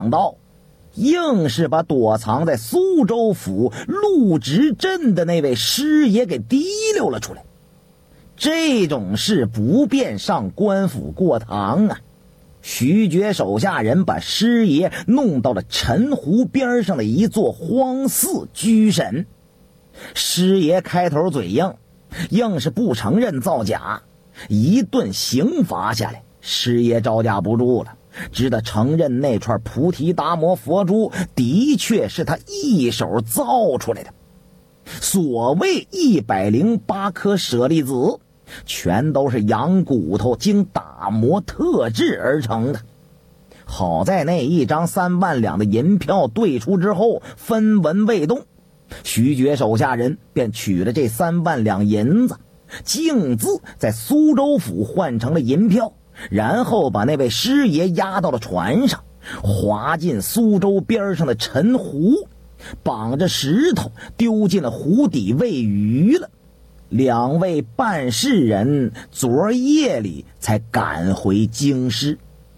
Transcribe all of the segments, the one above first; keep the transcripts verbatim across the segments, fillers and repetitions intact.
到，硬是把躲藏在苏州府陆直镇的那位师爷给提溜了出来。这种事不便上官府过堂啊。徐觉手下人把师爷弄到了陈湖边上的一座荒寺居审。师爷开头嘴硬，硬是不承认造假。一顿刑罚下来，师爷招架不住了，只得承认那串菩提达摩佛珠的确是他一手造出来的。所谓一百零八颗舍利子，全都是羊骨头经打磨特制而成的。好在那一张三万两的银票兑出之后分文未动，徐觉手下人便取了这三万两银子，径自在苏州府换成了银票，然后把那位师爷押到了船上，划进苏州边上的陈湖，绑着石头丢进了湖底喂鱼了。两位办事人昨夜里才赶回京师。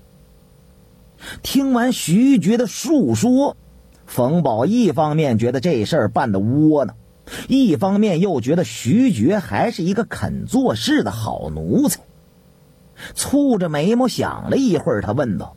听完徐觉的述说，冯保一方面觉得这事儿办得窝囊，一方面又觉得徐觉还是一个肯做事的好奴才。蹙着眉毛想了一会儿，他问道：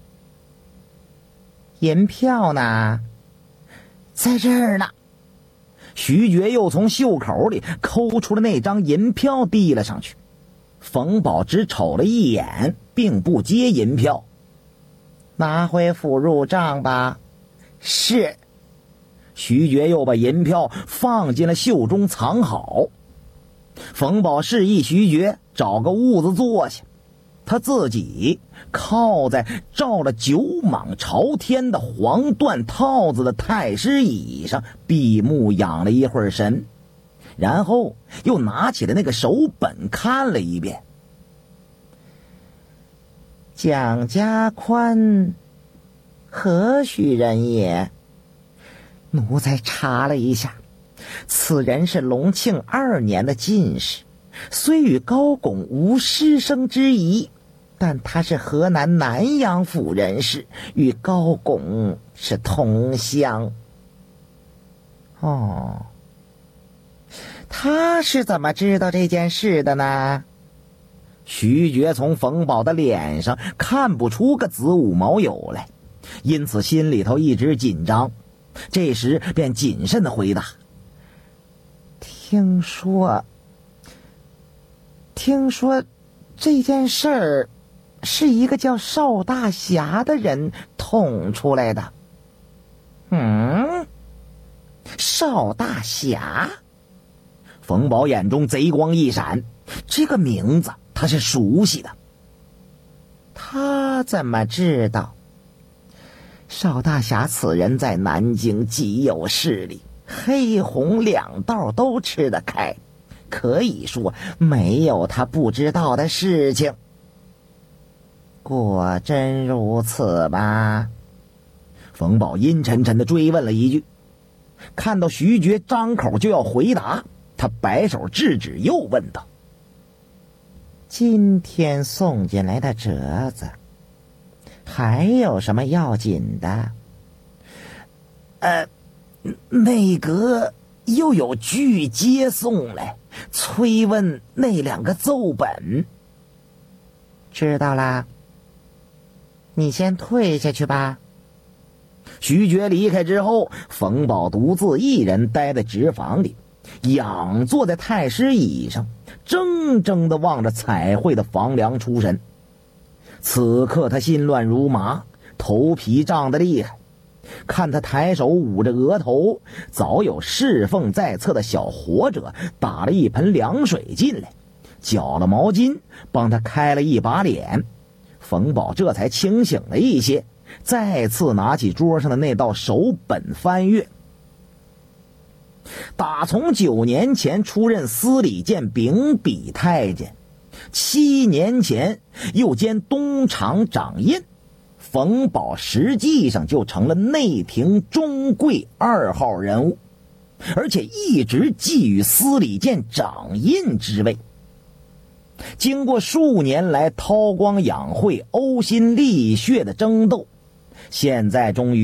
银票呢？在这儿呢。徐觉又从袖口里抠出了那张银票递了上去。冯保只瞅了一眼，并不接银票。拿回府入账吧。是。徐觉又把银票放进了袖中藏好。冯保示意徐觉找个屋子坐下，他自己靠在罩了九蟒朝天的黄缎套子的太师椅上，闭目养了一会儿神，然后又拿起了那个手本看了一遍。蒋家宽何许人也？奴才查了一下，此人是隆庆二年的进士，虽与高拱无师生之谊，但他是河南南阳府人士，与高拱是同乡。哦，他是怎么知道这件事的呢？徐觉从冯保的脸上看不出个子午卯酉来，因此心里头一直紧张，这时便谨慎地回答：听说听说这件事儿是一个叫邵大侠的人捅出来的。嗯，邵大侠？冯保眼中贼光一闪，这个名字他是熟悉的。他怎么知道？邵大侠此人在南京极有势力，黑红两道都吃得开，可以说没有他不知道的事情。果真如此吧？冯保阴沉沉地追问了一句。看到徐觉张口就要回答，他摆手制止，又问道：今天送进来的折子还有什么要紧的？呃，内阁又有具接送来，催问那两个奏本。知道啦，你先退下去吧。徐觉离开之后，冯保独自一人待在直房里，仰坐在太师椅上，怔怔地望着彩绘的房梁出神。此刻他心乱如麻，头皮胀得厉害。看他抬手捂着额头，早有侍奉在侧的小活者打了一盆凉水进来，搅了毛巾帮他开了一把脸。冯保这才清醒了一些，再次拿起桌上的那道手本翻阅。打从九年前出任司礼监秉笔太监，七年前又兼东厂掌印，冯保实际上就成了内廷中贵二号人物，而且一直觊觎司礼监掌印之位。经过数年来韬光养晦、呕心沥血的争斗，现在终于